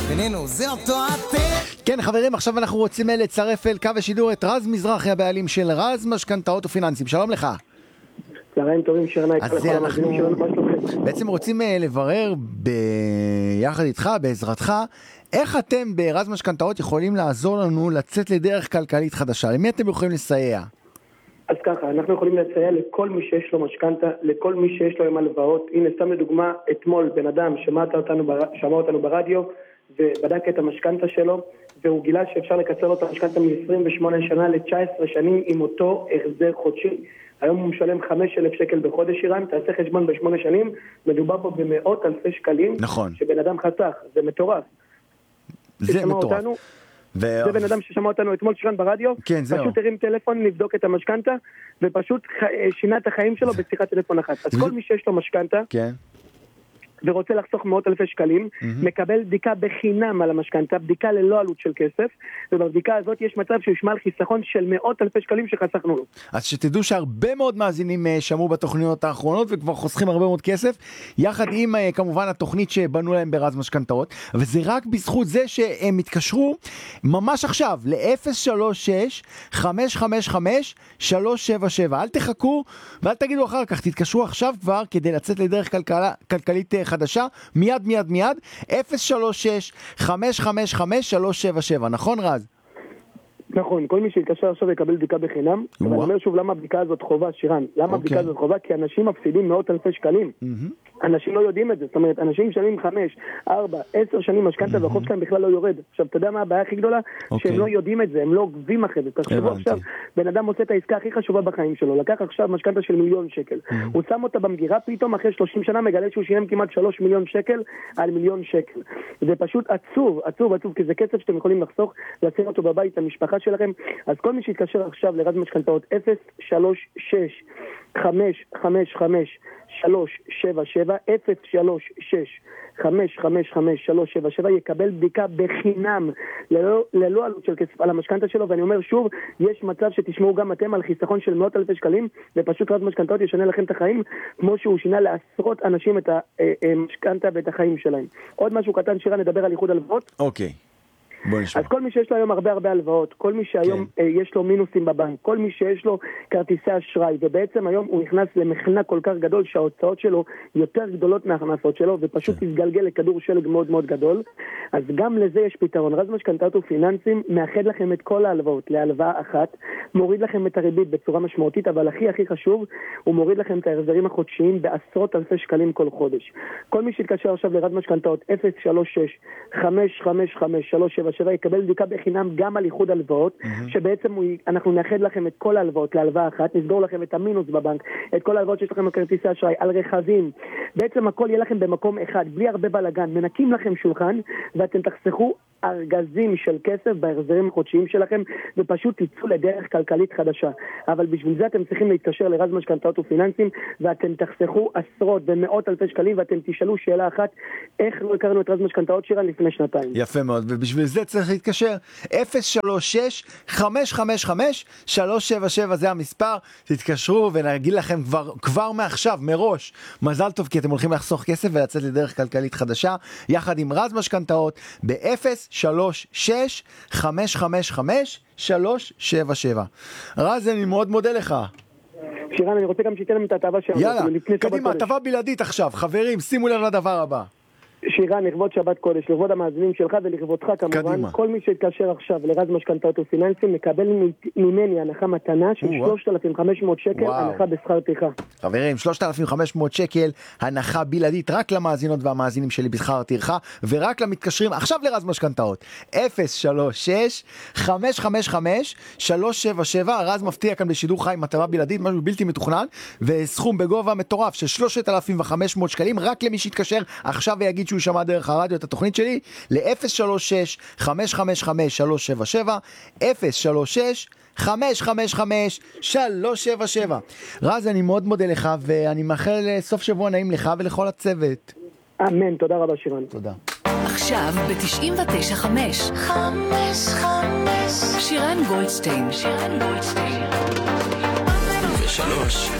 בינינו, זה אותו אתם. כן חברים, עכשיו אנחנו רוצים לצרף אל קו השידור את רז מזרחי, הבעלים של רז משכנתאות ופיננסים. שלום לך. צהריים טובים שרנאי. אז אנחנו בעצם רוצים לברר ביחד איתך, בעזרתך, איך אתם ברז משכנתאות יכולים לעזור לנו לצאת לדרך כלכלית חדשה? למי אתם יכולים לסייע? אז ככה, אנחנו יכולים לסייע לכל מי שיש לו משכנתה, לכל מי שיש לו עם הלוואות. הנה, סתם לדוגמה, אתמול בן אדם שמע אותנו ברדיו ובדק את המשכנתה שלו, והוא גילה שאפשר לקצר לו את המשכנתה מ-28 שנה ל-19 שנים עם אותו החזר חודשי. היום הוא משלם 5,000 שקל בחודש איראן, תעשה חשבון ב8 שנים, מדובר פה במאות אלפי שקלים. נכון. שבן אדם חסך, זה מטורף. זה מטורף. זה בן אדם ששמע אותנו אתמול שרן ברדיו, כן, פשוט הרים טלפון לבדוק את המשכנתה, ופשוט שינה את החיים שלו בשיחת טלפון אחת. אז כל מי שיש לו משכנתה, כן. ורוצה לחסוך מאות אלפי שקלים, מקבל בדיקה בחינם על המשכנתה, בדיקה ללא עלות של כסף, ובבדיקה הזאת יש מצב שהוא ישמע על חיסכון של מאות אלפי שקלים שחסכנו לו. אז שתדעו שהרבה מאוד מאזינים שמעו בתוכניות האחרונות וכבר חוסכים הרבה מאוד כסף, יחד עם כמובן התוכנית שבנו להם ברז משכנתאות, וזה רק בזכות זה שהם התקשרו ממש עכשיו ל-036-555-377. אל תחכו ואל תגידו אחר כך, תתקשרו עכשיו כבר כדי לצאת לדרך כלכלית חדשה, מיד 036-555-377. נכון רז? נכון, כל מי שיתקשר עכשיו יקבל בדיקה בחינם, אבל אני אומר שוב למה הבדיקה הזאת חובה, שירן, למה הבדיקה הזאת חובה? כי אנשים מפסידים מאות אלפי שקלים. אנשים לא יודעים את זה, זאת אומרת, אנשים משלמים 5, 4, 10 שנים משכנתה והחוב שלהם בכלל לא יורד. עכשיו, אתה יודע מה הבעיה הכי גדולה? שהם לא יודעים את זה, הם לא עוקבים אחרי זה. תחשבו עכשיו, בן אדם עושה את העסקה הכי חשובה בחיים שלו, לקח עכשיו משכנתה של 1,000,000 שקל. הוא שם אותה במגירה, פתאום אחרי 30 שנה מגלה שהוא שילם כמעט 3 מיליון שקל על 1,000,000 שקל. זה פשוט עצוב, עצוב, עצוב, כי זה כסף שאתם יכולים לחסוך, לשים אותו בבית, המשפחה שלכם. אז כל מי שיתקשר עכשיו לרז משכנתאות 036-555-377, 036-555-377, יקבל בדיקה בחינם, ללא עלות של כסף על המשכנתה שלו. ואני אומר שוב, יש מצב שתשמעו גם אתם על חיסכון של מאות אלפי שקלים, ופשוט רז משכנתאות ישנה לכם את החיים, כמו שהוא שינה לעשרות אנשים את המשכנתה ואת החיים שלהם. עוד משהו קטן שירן, נדבר על איחוד הלוואות. אוקיי. אז כל מי שיש לו היום הרבה הלוואות, כל מי שהיום יש לו מינוסים בבנק, כל מי שיש לו כרטיסי אשראי, ובעצם היום הוא נכנס למחנה כל כך גדול שההוצאות שלו יותר גדולות מההכנסות שלו, ופשוט יתגלגל לכדור שלג מאוד מאוד גדול. אז גם לזה יש פתרון. רז משכנתאות ופיננסים מאחד לכם את כל ההלוואות להלוואה אחת, מוריד לכם את הריבית בצורה משמעותית, אבל הכי חשוב, הוא מוריד לכם את ההחזרים החודשיים בעשרות אלפי שקלים כל חודש. כל מי שיתקשר עכשיו לרז משכנתאות 036-555-377 יקבל בדיקה בחינם גם על איחוד הלוואות, שבעצם אנחנו נאחד לכם את כל ההלוואות להלוואה אחת, נסגור לכם את המינוס בבנק, את כל ההלוואות שיש לכם על כרטיסי אשראי, על רכבים, בעצם הכל יהיה לכם במקום אחד, בלי הרבה בלגן, מנקים לכם שולחן, ואתם תחסכו ארגזים של כסף בהחזרים החודשיים שלכם, ופשוט תצאו לדרך כלכלית חדשה. אבל בשביל זה אתם צריכים להתקשר לרז משכנתאות ופיננסים, ואתם תחסכו עשרות ומאות אלפי שקלים, ואתם תשאלו שאלה אחת, איך לא הכרנו את רז משכנתאות שירן לפני שנתיים? יפה מאוד, ובשביל זה צריך להתקשר 036-555-377, זה המספר, תתקשרו ונגיד לכם כבר מעכשיו, מראש, מזל טוב, כי אתם הולכים לחסוך כסף ולצאת לדרך כלכלית חדשה, יחד עם רז משכנתאות, ב-036-555-377. רז, אני מאוד מודה לך. שירן, אני רוצה גם שתיתן להם את ההטבה שלנו. יאללה, קדימה, הטבה בלעדית עכשיו. חברים, שימו לב לדבר הבא. שירן, לכבוד שבת קודש, לכבוד המאזינים שלך ולכבודך כמובן, קדימה. כל מי שיתקשר עכשיו לרז משכנתאות ופיננסים מקבל ממני הנחה מתנה של 3,500 שקל, הנחה בשכר טרחה. חברים, 3,500 שקל הנחה בלעדית רק למאזינות והמאזינים שלי בשכר טרחה, ורק למתקשרים עכשיו לרז משכנתאות 036-555-377. רז מפתיע כאן בשידור חי עם הטבה בלעדית, משהו בלתי מתוכנן, וסכום בגובה מטורף של 3,500 שקלים רק למי שיתקשר עכשיו ויגיד שהוא שמע דרך הרדיו את התוכנית שלי ל-036-555-377, 036-555-377. רז, אני מאוד מודה לך, ואני מאחל סוף שבוע נעים לך ולכל הצוות. אמן, תודה רבה שירן. תודה. עכשיו ב-99.5 שירן גולדשטיין. ו3